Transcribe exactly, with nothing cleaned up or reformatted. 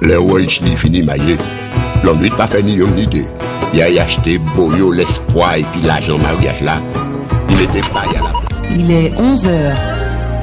Le Roich li fini maillé. L'homme lui pas fait ni une idée. Il a acheté boyo l'espoir et puis l'argent mariage là. Il était pas à la. Il est onze heures.